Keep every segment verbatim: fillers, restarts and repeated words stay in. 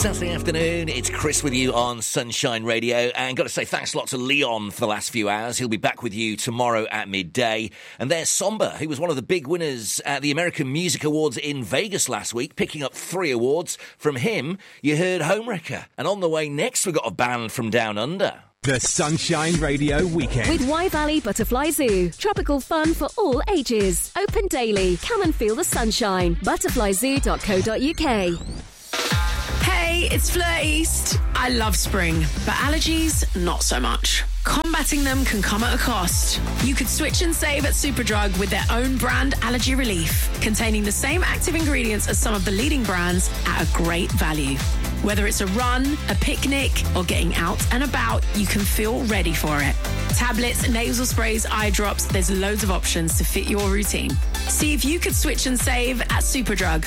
Saturday afternoon, it's Chris with you on Sunshine Radio, and got to say thanks a lot to Leon for the last few hours. He'll be back with you tomorrow at midday. And there's Somber, who was one of the big winners at the American Music Awards in Vegas last week, picking up three awards. From him, you heard Homewrecker. And on the way next, we've got a band from Down Under. The Sunshine Radio Weekend. With Wye Valley Butterfly Zoo. Tropical fun for all ages. Open daily. Come and feel the sunshine. butterfly zoo dot co dot uk. Hey, it's Fleur East. I love spring, but allergies, not so much. Combating them can come at a cost. You could switch and save at Superdrug with their own brand Allergy Relief, containing the same active ingredients as some of the leading brands at a great value. Whether it's a run, a picnic, or getting out and about, you can feel ready for it. Tablets, nasal sprays, eye drops, there's loads of options to fit your routine. See if you could switch and save at Superdrug.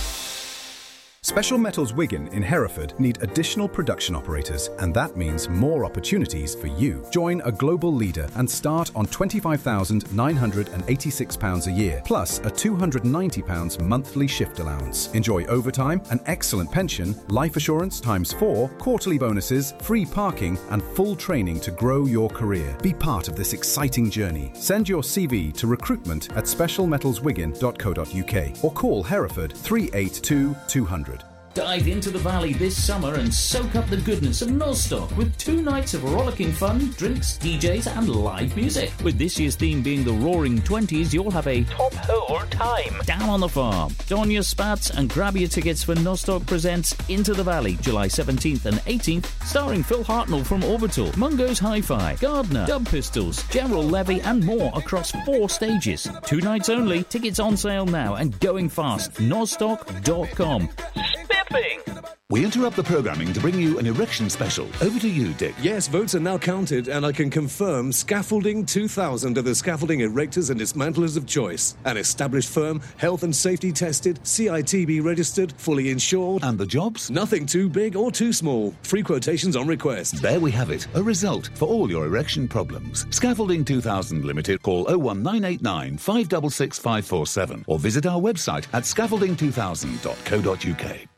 Special Metals Wigan in Hereford need additional production operators, and that means more opportunities for you. Join a global leader and start on twenty-five thousand nine hundred eighty-six pounds a year, plus a two hundred ninety pounds monthly shift allowance. Enjoy overtime, an excellent pension, life assurance times four, quarterly bonuses, free parking, and full training to grow your career. Be part of this exciting journey. Send your C V to recruitment at special metals wigan dot co dot uk or call Hereford three eight two two hundred. Dive into the valley this summer and soak up the goodness of Nostock with two nights of rollicking fun, drinks, D Js and live music. With this year's theme being the Roaring Twenties, you'll have a top hole time down on the farm. Don your spats and grab your tickets for Nostock Presents Into the Valley, July seventeenth and eighteenth, starring Phil Hartnell from Orbital, Mungo's Hi-Fi, Gardner, Dub Pistols, Gerald Levy and more across four stages. Two nights only, tickets on sale now and going fast. nostock dot com. We interrupt the programming to bring you an erection special. Over to you, Dick. Yes, votes are now counted, and I can confirm Scaffolding two thousand are the scaffolding erectors and dismantlers of choice. An established firm, health and safety tested, C I T B registered, fully insured. And the jobs? Nothing too big or too small. Free quotations on request. There we have it. A result for all your erection problems. Scaffolding two thousand Limited. Call oh one nine eight nine, five six six, five four seven or visit our website at scaffolding two thousand dot co dot uk.